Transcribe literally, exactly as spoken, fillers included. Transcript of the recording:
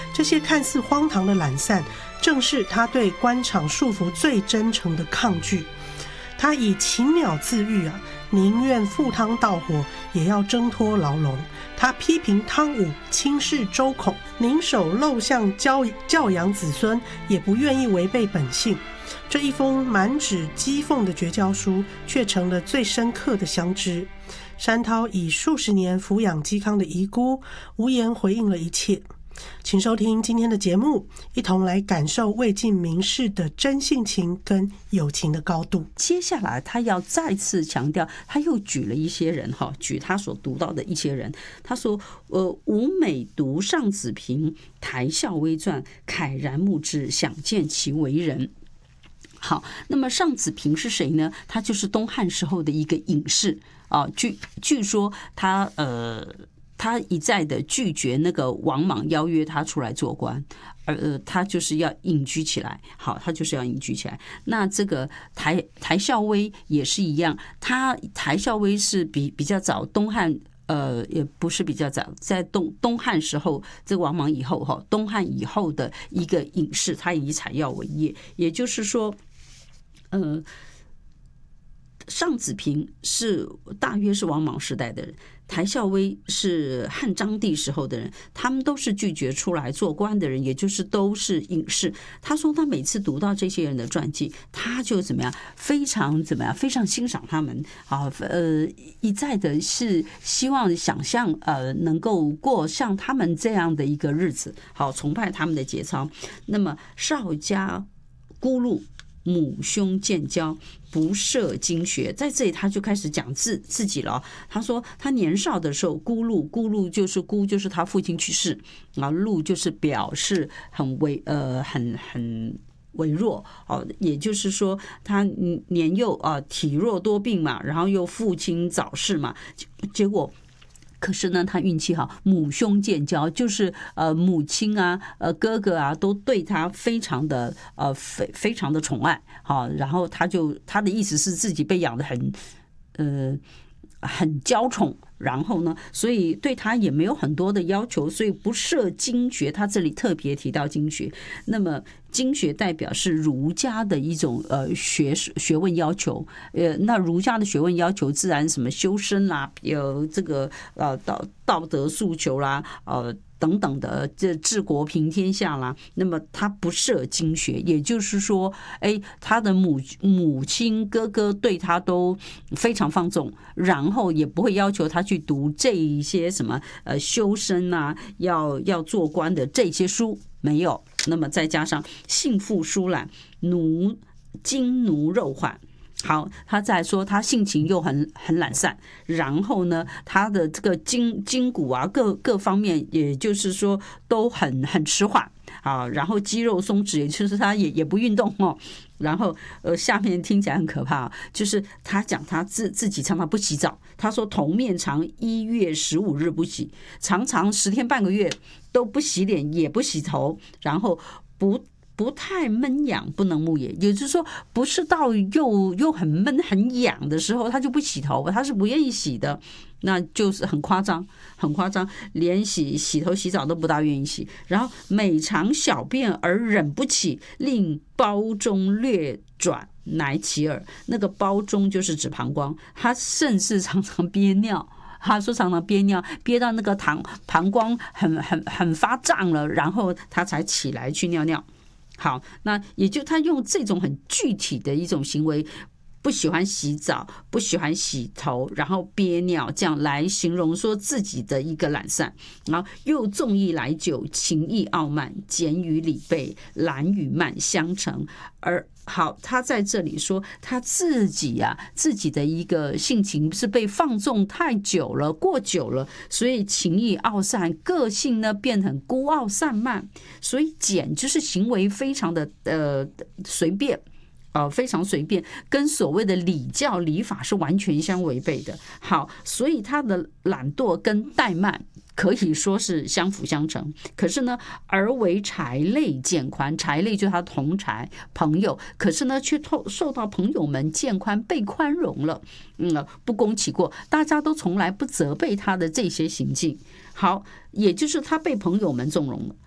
这些看似荒唐的懒散，正是他对官场束缚最真诚的抗拒。他以禽鸟自喻啊，宁愿赴汤蹈火，也要挣脱牢笼。他批评汤武，轻视周孔，宁守陋巷教教养子孙，也不愿意违背本性。这一封满纸讥讽的绝交书，却成了最深刻的相知。山涛以数十年抚养嵇康的遗孤，无言回应了一切。请收听今天的节目，一同来感受魏晋名士的真性情跟友情的高度。 接下来他要再次强调，他又举了一些人哈，举他所读到的一些人。他说：“呃，吾每读上子平、台孝微传，慨然目之，想见其为人。”好，那么上子平是谁呢？他就是东汉时候的一个隐士啊。据据说他呃。他一再的拒绝那个王莽邀约他出来做官，而呃他就是要隐居起来。好，他就是要隐居起来。那这个台台孝微也是一样，他台孝微是比比较早东汉。呃，也不是比较早，在东东汉时候，这王莽以后哈，东汉以后的一个隐士，他以采药为业，也就是说，呃，上子平是大约是王莽时代的人。台孝微是汉章帝时候的人，他们都是拒绝出来做官的人，也就是都是隐士。他说他每次读到这些人的传记，他就怎么样，非常怎么样，非常欣赏他们啊，呃，一再的是希望想象呃能够过像他们这样的一个日子，好，崇拜他们的节操。那么少家孤禄，母兄建交，不涉经学，在这里他就开始讲自自己了。他说他年少的时候，孤禄，孤禄就是孤，就是他父亲去世啊，禄就是表示很微呃很很微弱哦，也就是说他年幼啊，体弱多病嘛，然后又父亲早逝嘛，结果。可是呢，他运气好，母兄建交，就是呃母亲啊，呃哥哥啊，都对他非常的呃非非常的宠爱，好，然后他就他的意思是自己被养得很呃很娇宠，然后呢，所以对他也没有很多的要求，所以不涉经学。他这里特别提到经学，那么经学代表是儒家的一种呃学学问要求，呃，那儒家的学问要求自然什么修身啦，有这个呃道道德诉求啦，呃。等等的，这治国平天下啦，那么他不涉经学，也就是说，哎，他的母母亲、哥哥对他都非常放纵，然后也不会要求他去读这一些什么呃修身啊，要要做官的这些书没有。那么再加上性负疏懒，奴精奴肉缓。好，他再说他性情又很很懒散，然后呢，他的这个筋筋骨啊，各各方面，也就是说都很很迟缓啊，然后肌肉松弛，也就是他也也不运动哦。然后呃，下面听起来很可怕，就是他讲他自自己常常不洗澡，他说头面长一月十五日不洗，常常十天半个月都不洗脸也不洗头，然后不。不太闷痒，不能沐也，也就是说，不是到又又很闷很痒的时候，他就不洗头，他是不愿意洗的，那就是很夸张，很夸张，连洗洗头洗澡都不大愿意洗。然后每尝小便而忍不起，令胞中略转，乃起耳。那个胞中就是指膀胱，他甚至常常憋尿。他说常常憋尿，憋到那个膀膀胱很很很发胀了，然后他才起来去尿尿。好，那也就他用这种很具体的一种行为，不喜欢洗澡，不喜欢洗头，然后憋尿，这样来形容说自己的一个懒散。然后又纵意来酒，情意傲慢，简与礼备，懒与慢相成。而好，他在这里说他自己呀、啊，自己的一个性情是被放纵太久了，过久了，所以情意傲散，个性呢变很孤傲散漫，所以简就是行为非常的呃随便。呃，非常随便，跟所谓的礼教礼法是完全相违背的。好，所以他的懒惰跟怠慢可以说是相辅相成。可是呢，而为柴类渐宽，柴类就是他同柴朋友，可是呢，却受到朋友们渐宽，被宽容了。嗯，不攻其过，大家都从来不责备他的这些行径。好，也就是他被朋友们纵容了。